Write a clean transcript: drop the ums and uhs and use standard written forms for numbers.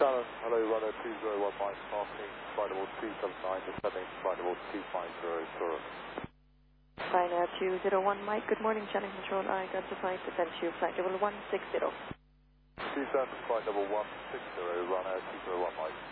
Dallas, hello, runner 201 Mike, passing flight level 279, descending flight level 250, Taurus. Ryanair 201 Mike, good morning, channel control, I got the flight, descend to flight level 160. Descend flight level 160, runner 201 Mike.